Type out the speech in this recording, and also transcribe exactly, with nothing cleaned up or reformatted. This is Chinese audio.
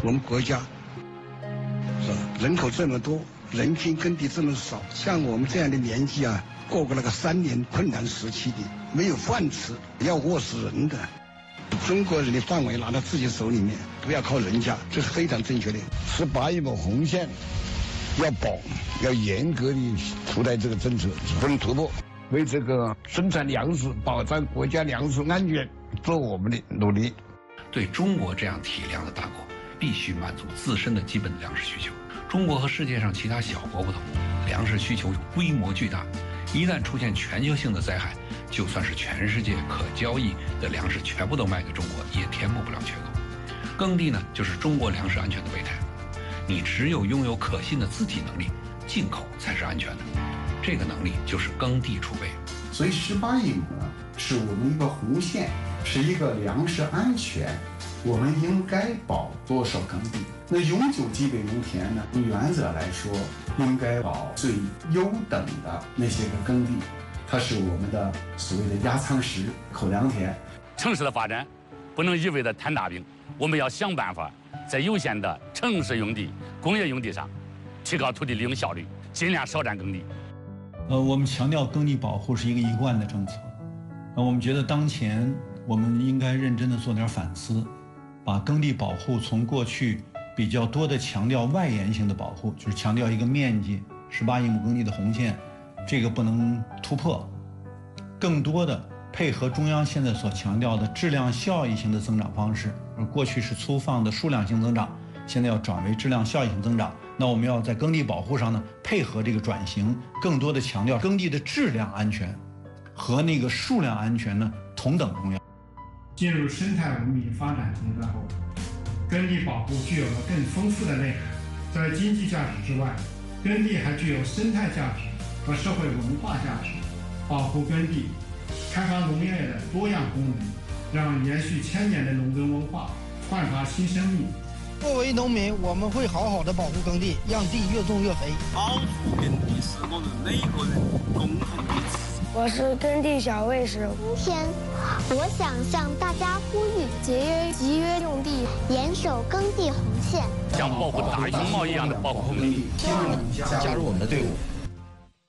我们国家是吧？人口这么多，人均耕地这么少，像我们这样的年纪啊，过过那个三年困难时期的，没有饭吃，要饿死人的。中国人的范围拿到自己手里面，不要靠人家，这是非常正确的。十八亿亩红线要保，要严格的出台这个政策，不能突破。为这个生产粮食、保障国家粮食安全做我们的努力。 对中国这样体量的大国，必须满足自身的基本粮食需求。中国和世界上其他小国不同，粮食需求规模巨大，一旦出现全球性的灾害，就算是全世界可交易的粮食全部都卖给中国，也填补不了缺口。耕地呢，就是中国粮食安全的备胎。你只有拥有可信的自给能力，进口才是安全的。这个能力就是耕地储备。 所以十八亿亩呢，是我们一个红线，是一个粮食安全。我们应该保多少耕地？那永久基本农田呢？原则来说，应该保最优等的那些个耕地，它是我们的所谓的压舱石、口粮田。 城市的发展不能一味的摊大饼，我们要想办法在有限的城市用地、工业用地上提高土地利用效率，尽量少占耕地。 呃，我们强调耕地保护是一个一贯的政策。呃，我们觉得当前我们应该认真的做点反思，把耕地保护从过去比较多的强调外延性的保护，就是强调一个面积十八亿亩耕地的红线，这个不能突破，更多的配合中央现在所强调的质量效益型的增长方式。而过去是粗放的数量性增长，现在要转为质量效益型增长。那我们要在耕地保护上呢，配合这个转型，更多的强调耕地的质量安全和那个数量安全呢同等重要。 进入生态文明发展阶段后，耕地保护具有了更丰富的内涵。在经济价值之外，耕地还具有生态价值和社会文化价值。保护耕地，开发农业的多样功能，让延续千年的农耕文化焕发新生命。 作为农民，我们会好好的保护耕地，让地越种越肥。 保护耕地是我们每个人共同的责任。 我是耕地小卫士。 今天，我想向大家呼吁：节约集约用地，严守耕地红线， 像保护大熊猫一样的保护耕地。 希望你加入我们的队伍。